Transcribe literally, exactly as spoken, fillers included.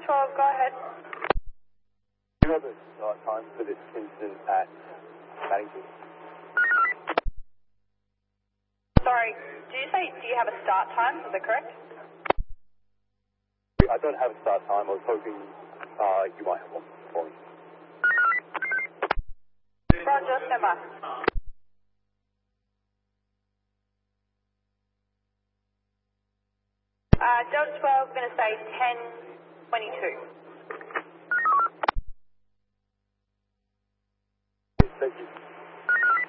twelve, go ahead. Do you have a start time for this incident at Paddington? Sorry, did you say, do you have a start time? Is that correct? I don't have a start time. I was hoping uh, you might have one for me. Roger, stand by. Uh, Delta twelve, going to say ten twenty-two. Thank you.